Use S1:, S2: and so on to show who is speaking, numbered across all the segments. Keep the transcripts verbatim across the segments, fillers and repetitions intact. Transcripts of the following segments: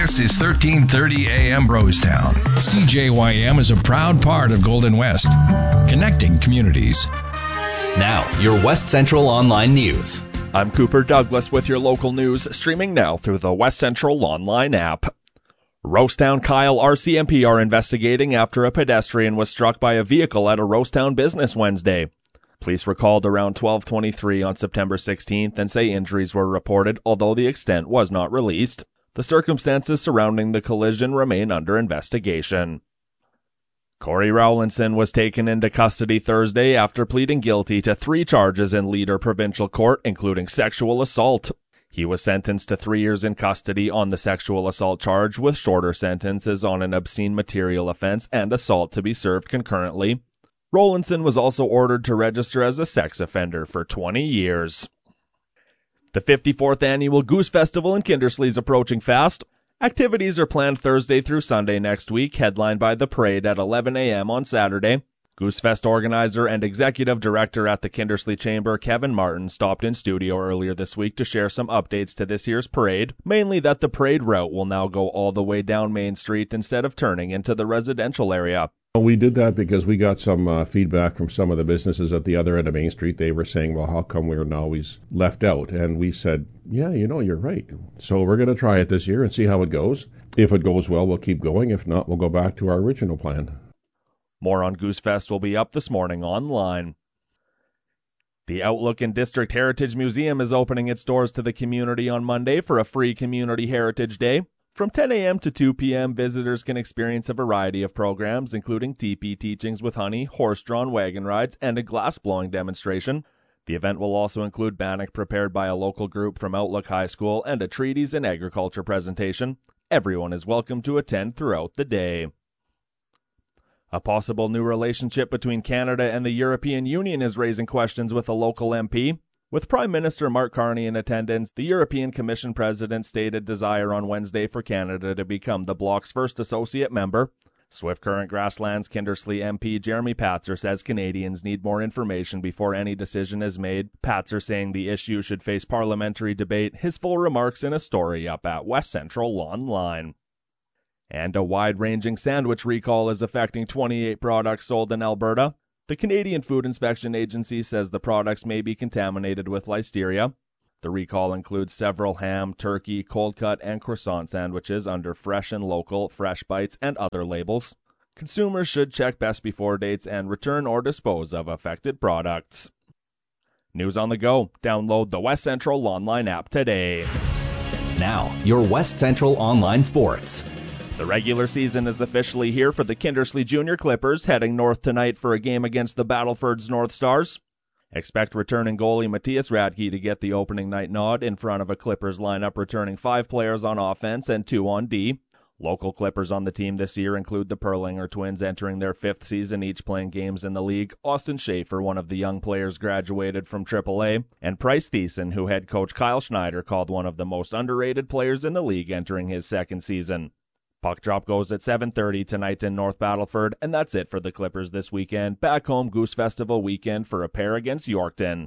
S1: This is thirteen thirty A M Rosetown. C J Y M is a proud part of Golden West, connecting communities.
S2: Now, your West Central Online News.
S3: I'm Cooper Douglas with your local news, streaming now through the West Central Online app. Rosetown Kyle R C M P are investigating after a pedestrian was struck by a vehicle at a Rosetown business Wednesday. Police were called around twelve twenty-three on September sixteenth and say injuries were reported, although the extent was not released. The circumstances surrounding the collision remain under investigation. Corey Rowlinson was taken into custody Thursday after pleading guilty to three charges in Leader Provincial Court, including sexual assault. He was sentenced to three years in custody on the sexual assault charge, with shorter sentences on an obscene material offense and assault to be served concurrently. Rowlinson was also ordered to register as a sex offender for twenty years. The fifty-fourth Annual Goose Festival in Kindersley is approaching fast. Activities are planned Thursday through Sunday next week, headlined by the parade at eleven a m on Saturday. Goosefest organizer and executive director at the Kindersley Chamber, Kevin Martin, stopped in studio earlier this week to share some updates to this year's parade, mainly that the parade route will now go all the way down Main Street instead of turning into the residential area.
S4: We did that because we got some uh, feedback from some of the businesses at the other end of Main Street. They were saying, well, how come we're always left out? And we said, yeah, you know, you're right. So we're going to try it this year and see how it goes. If it goes well, we'll keep going. If not, we'll go back to our original plan.
S3: More on Goosefest will be up this morning online. The Outlook and District Heritage Museum is opening its doors to the community on Monday for a free Community Heritage Day. From ten a m to two p m, visitors can experience a variety of programs, including teepee teachings with honey, horse-drawn wagon rides, and a glass-blowing demonstration. The event will also include bannock prepared by a local group from Outlook High School and a treaties and agriculture presentation. Everyone is welcome to attend throughout the day. A possible new relationship between Canada and the European Union is raising questions with a local M P. With Prime Minister Mark Carney in attendance, the European Commission President stated desire on Wednesday for Canada to become the bloc's first associate member. Swift Current Grasslands Kindersley M P Jeremy Patzer says Canadians need more information before any decision is made. Patzer saying the issue should face parliamentary debate. His full remarks in a story up at West Central Online. And a wide-ranging sandwich recall is affecting twenty-eight products sold in Alberta. The Canadian Food Inspection Agency says the products may be contaminated with listeria. The recall includes several ham, turkey, cold-cut, and croissant sandwiches under Fresh and Local, Fresh Bites, and other labels. Consumers should check best before dates and return or dispose of affected products. News on the go. Download the West Central Online app today.
S2: Now, your West Central Online Sports.
S3: The regular season is officially here for the Kindersley Junior Clippers, heading north tonight for a game against the Battleford's North Stars. Expect returning goalie Matthias Radke to get the opening night nod in front of a Clippers lineup returning five players on offense and two on D. Local Clippers on the team this year include the Perlinger twins, entering their fifth season, each playing games in the league. Austin Schaefer, one of the young players, graduated from triple A, and Price Thiessen, who head coach Kyle Schneider called one of the most underrated players in the league, entering his second season. Puck drop goes at seven thirty tonight in North Battleford, and that's it for the Clippers this weekend. Back home Goose Festival weekend for a pair against Yorkton.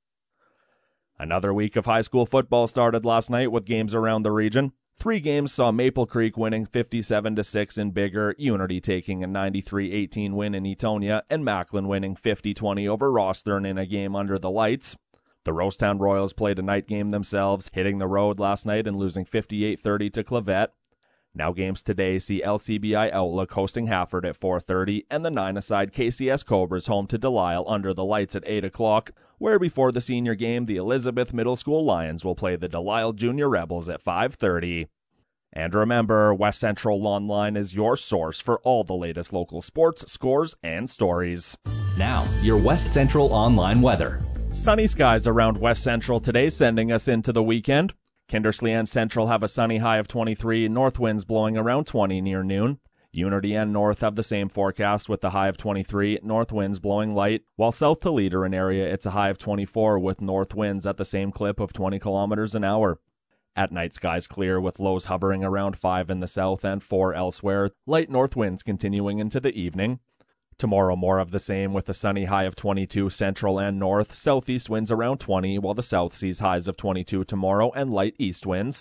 S3: Another week of high school football started last night with games around the region. Three games saw Maple Creek winning fifty-seven to six in Biggar, Unity taking a ninety-three eighteen win in Etonia, and Macklin winning fifty twenty over Rosthern in a game under the lights. The Rosetown Royals played a night game themselves, hitting the road last night and losing fifty-eight thirty to Clavette. Now games today see L C B I Outlook hosting Hafford at four thirty, and the nine-a-side K C S Cobras home to Delisle under the lights at eight o'clock, where before the senior game, the Elizabeth Middle School Lions will play the Delisle Junior Rebels at five thirty. And remember, West Central Online is your source for all the latest local sports, scores, and stories.
S2: Now, your West Central Online weather.
S3: Sunny skies around West Central today, sending us into the weekend. Kindersley and Central have a sunny high of twenty-three, north winds blowing around twenty near noon. Unity and North have the same forecast with a high of twenty-three, north winds blowing light, while south to Leader and area it's a high of twenty-four with north winds at the same clip of twenty kilometers an hour. At night, skies clear with lows hovering around five in the south and four elsewhere, light north winds continuing into the evening. Tomorrow, more of the same with a sunny high of twenty-two central and north, southeast winds around twenty, while the south sees highs of twenty-two tomorrow and light east winds.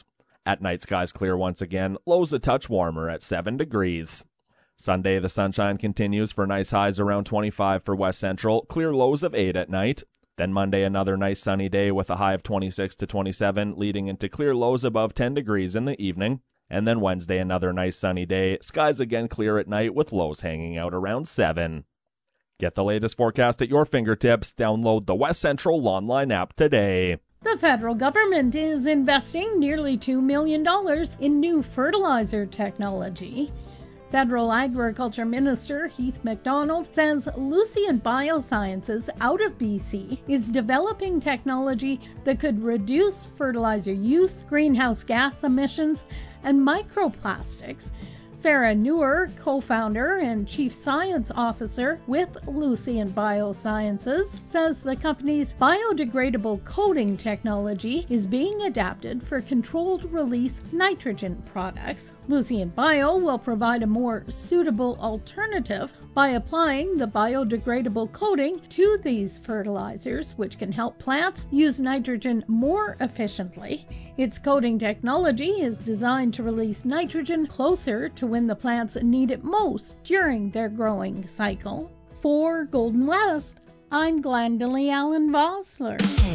S3: At night, skies clear once again, lows a touch warmer at seven degrees. Sunday, the sunshine continues for nice highs around twenty-five for West Central, clear lows of eight at night. Then Monday, another nice sunny day with a high of twenty-six to twenty-seven, leading into clear lows above ten degrees in the evening. And then Wednesday, another nice sunny day, skies again clear at night with lows hanging out around seven. Get the latest forecast at your fingertips. Download the West Central online app today.
S5: The federal government is investing nearly two million dollars in new fertilizer technology. Federal Agriculture Minister Heath MacDonald says Lucien Biosciences out of B C is developing technology that could reduce fertilizer use, greenhouse gas emissions, and microplastics. Farah Noor, co-founder and chief science officer with Lucien Biosciences, says the company's biodegradable coating technology is being adapted for controlled release nitrogen products. Lucien Bio will provide a more suitable alternative by applying the biodegradable coating to these fertilizers, which can help plants use nitrogen more efficiently. Its coating technology is designed to release nitrogen closer to when the plants need it most during their growing cycle. For Golden West, I'm Glendalee Allen Vossler.